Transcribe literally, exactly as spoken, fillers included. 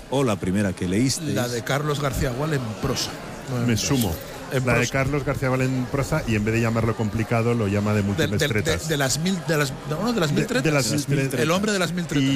o la primera que leíste? La de Carlos García Gual en prosa. No en Me prosa. sumo. En la prosa. de Carlos García Val en prosa, y en vez de llamarlo complicado lo llama de De, múltiples de, de, tretas. de las mil de las, no, de las mil De- tretas. de las mil tretas. El hombre de las mil tretas.